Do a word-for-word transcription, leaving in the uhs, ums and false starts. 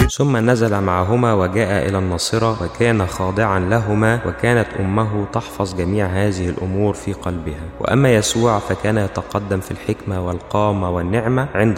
ثم نزل معهما وجاء إلى الناصرة، وكان خاضعا لهما، وكانت أمه تحفظ جميع هذه الأمور في قلبها. وأما يسوع فكان يتقدم في الحكمة والقامة والنعمة عند